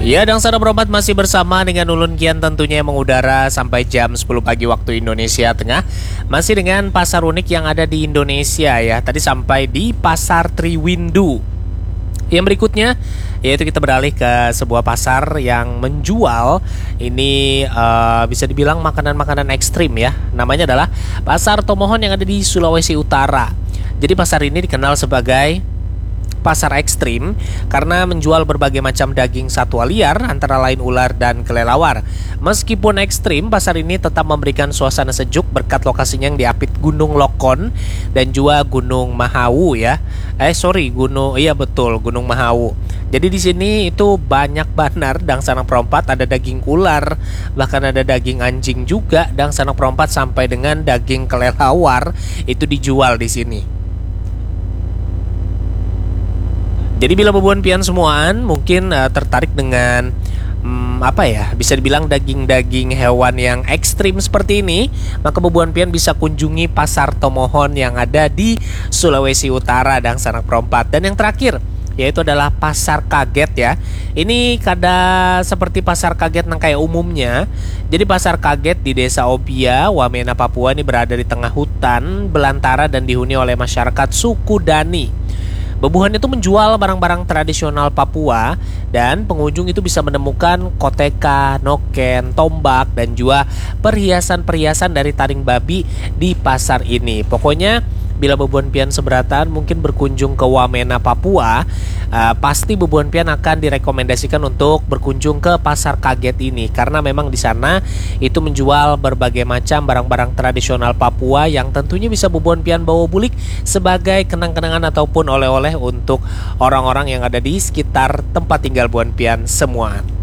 Ya, dan Sana Berobat masih bersama dengan Ulun Kian tentunya yang mengudara sampai jam 10 pagi waktu Indonesia Tengah. Masih dengan pasar unik yang ada di Indonesia ya. Tadi sampai di Pasar Triwindu. Yang berikutnya yaitu kita beralih ke sebuah pasar yang menjual ini bisa dibilang makanan-makanan ekstrim ya. Namanya adalah Pasar Tomohon yang ada di Sulawesi Utara. Jadi pasar ini dikenal sebagai pasar ekstrim karena menjual berbagai macam daging satwa liar antara lain ular dan kelelawar. Meskipun ekstrim, pasar ini tetap memberikan suasana sejuk berkat lokasinya yang diapit Gunung Lokon dan juga Gunung Mahawu ya. Gunung Mahawu. Jadi di sini itu banyak banar dang sanak perompat, ada daging ular, bahkan ada daging anjing juga dang sanak perompat sampai dengan daging kelelawar itu dijual di sini. Jadi bila bebuan pian semuaan mungkin tertarik dengan bisa dibilang daging-daging hewan yang ekstrim seperti ini, maka bebuan pian bisa kunjungi Pasar Tomohon yang ada di Sulawesi Utara dan sanak perompat. Dan yang terakhir yaitu adalah Pasar Kaget ya. Ini kada seperti pasar kaget yang kayak umumnya. Jadi Pasar Kaget di Desa Obia, Wamena, Papua ini berada di tengah hutan belantara dan dihuni oleh masyarakat suku Dani. Bebuhan itu menjual barang-barang tradisional Papua dan pengunjung itu bisa menemukan koteka, noken, tombak dan juga perhiasan-perhiasan dari taring babi di pasar ini. Pokoknya bila bebuan pian seberatan mungkin berkunjung ke Wamena, Papua, pasti bebuan pian akan direkomendasikan untuk berkunjung ke Pasar Kaget ini karena memang di sana itu menjual berbagai macam barang-barang tradisional Papua yang tentunya bisa bebuan pian bawa bulik sebagai kenang-kenangan ataupun oleh-oleh untuk orang-orang yang ada di sekitar tempat tinggal bebuan pian semua.